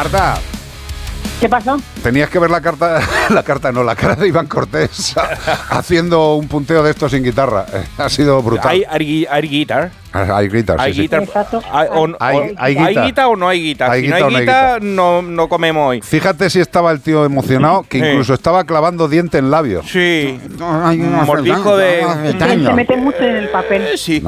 Marta. ¿Qué pasó? Tenías que ver la cara de Iván Cortés haciendo un punteo de esto sin guitarra. Ha sido brutal. Hay guitar. Hay guitar, sí, sí. Exacto. ¿Hay guita o no hay guita? Hay Si no guita o hay no hay guita, no comemos hoy. Fíjate si estaba el tío emocionado, que incluso estaba clavando diente en labio. Sí. Mordisco de... Se mete mucho en el papel. Sí.